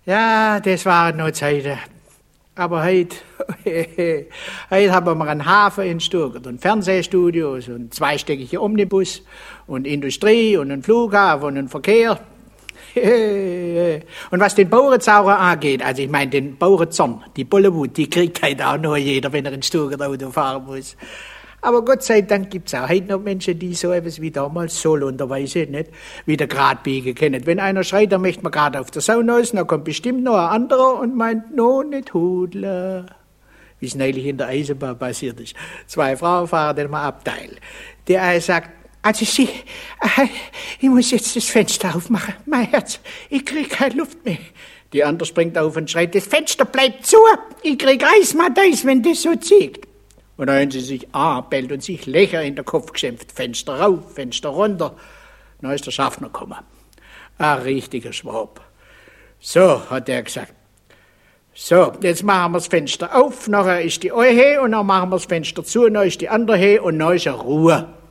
Ja, das waren noch Zeiten. Aber heute haben wir einen Hafen in Stuttgart und Fernsehstudios und zweistöckige Omnibus und Industrie und einen Flughafen und einen Verkehr. Und was den Bauernzauber angeht, also ich meine den Bauernzorn, die Bollywood, die kriegt heute auch noch jeder, wenn er in Stuttgart Auto fahren muss. Aber Gott sei Dank gibt es auch heute noch Menschen, die so etwas wie damals solonderweise nicht wieder grad biegen können. Wenn einer schreit, dann möchte man gerade auf der Sauna aus, dann kommt bestimmt noch ein anderer und meint, no, nicht hudler. Wie es neulich in der Eisenbahn passiert ist. 2 Frauen fahren in einem Abteil. Der eine sagt, also ich muss jetzt das Fenster aufmachen. Mein Herz, ich krieg keine Luft mehr. Die andere springt auf und schreit, das Fenster bleibt zu. Ich krieg Eismadeis, wenn das so zieht. Und dann haben sie sich anbellt und sich Löcher in den Kopf geschimpft. Fenster rauf, Fenster runter. Dann ist der Schaffner gekommen. Ein richtiger Schwab. So, hat er gesagt. So, jetzt machen wir das Fenster auf, nachher ist die eine und dann machen wir das Fenster zu, dann ist die andere und dann ist Ruhe.